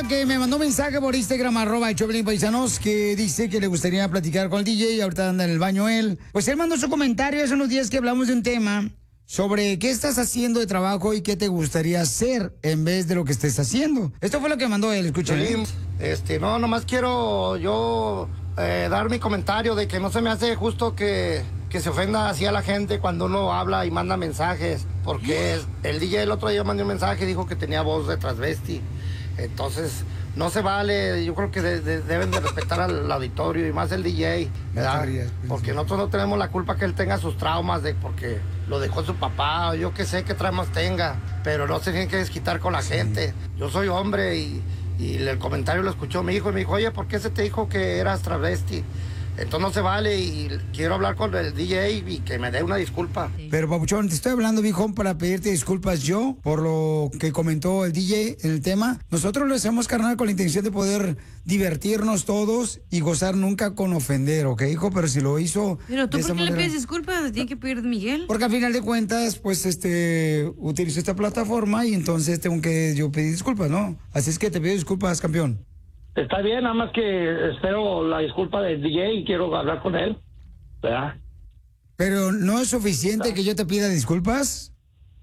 que me mandó un mensaje por Instagram, @el_Choplin_paisanos, que dice que le gustaría platicar con el DJ. Ahorita anda en el baño él. Pues él mandó su comentario hace unos días que hablamos de un tema sobre qué estás haciendo de trabajo y qué te gustaría hacer en vez de lo que estés haciendo. Esto fue lo que mandó él, escuchen. No, nomás quiero yo dar mi comentario de que no se me hace justo que se ofenda así a la gente cuando uno habla y manda mensajes, porque el DJ el otro día mandó un mensaje y dijo que tenía voz de transvesti. Entonces, no se vale. Yo creo que deben de respetar al auditorio y más el DJ, ¿verdad? Porque nosotros no tenemos la culpa que él tenga sus traumas de porque lo dejó su papá, o yo qué sé qué traumas tenga, pero no se tienen que desquitar con la gente. Yo soy hombre y el comentario lo escuchó mi hijo y me dijo, oye, ¿por qué se te dijo que eras travesti? Entonces no se vale y quiero hablar con el DJ y que me dé una disculpa. Pero, papuchón, te estoy hablando, viejo, para pedirte disculpas yo por lo que comentó el DJ en el tema. Nosotros lo hacemos, carnal, con la intención de poder divertirnos todos y gozar nunca con ofender, ¿ok, hijo? Pero si lo hizo... Pero tú, ¿por qué le pides disculpas? ¿Tiene que pedir Miguel? Porque al final de cuentas, pues, utilizo esta plataforma y entonces tengo que yo pedir disculpas, ¿no? Así es que te pido disculpas, campeón. Está bien, nada más que espero la disculpa del DJ y quiero hablar con él, ¿verdad? Pero ¿no es suficiente que yo te pida disculpas?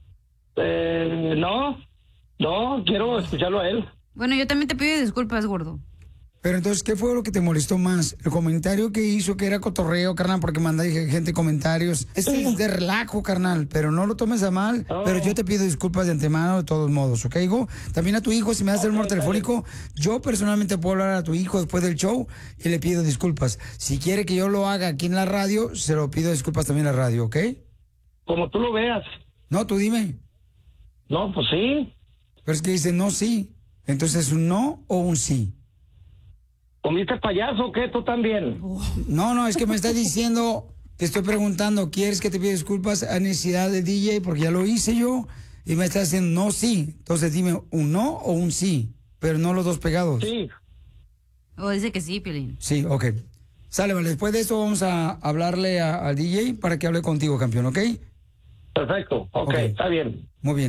No, quiero escucharlo a él. Bueno, yo también te pido disculpas, gordo. Pero entonces, ¿qué fue lo que te molestó más? El comentario que hizo, que era cotorreo, carnal, porque manda gente comentarios. Es de relajo, carnal, pero no lo tomes a mal. Pero yo te pido disculpas de antemano de todos modos, ¿ok, hijo? También a tu hijo, si me das el número telefónico, yo personalmente puedo hablar a tu hijo después del show y le pido disculpas. Si quiere que yo lo haga aquí en la radio, se lo pido disculpas también en la radio, ¿ok? Como tú lo veas. No, tú dime. No, pues sí. Pero es que dice no, sí. Entonces, ¿un no o un sí? ¿Comiste payaso o qué? ¿Tú también? No, es que me estás diciendo, te estoy preguntando, ¿quieres que te pida disculpas a necesidad de DJ? Porque ya lo hice yo y me estás diciendo no, sí. Entonces dime, ¿un no o un sí? Pero no los dos pegados. Sí. O dice que sí, Piolín. Sí, ok. Sale, vale. Después de esto vamos a hablarle al DJ para que hable contigo, campeón, ¿ok? Perfecto, ok, está bien. Muy bien.